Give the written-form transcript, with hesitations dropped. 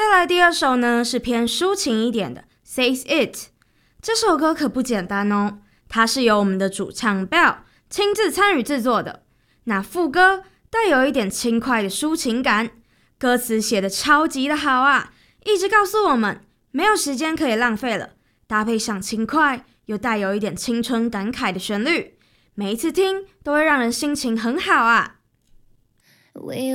再来第二首呢，是偏抒情一点的 Says It。 这首歌可不简单哦，它是由我们的主唱 Bell 亲自参与制作的。那副歌带有一点轻快的抒情感，歌词写得超级的好啊，一直告诉我们没有时间可以浪费了，搭配上轻快又带有一点青春感慨的旋律，每一次听都会让人心情很好啊。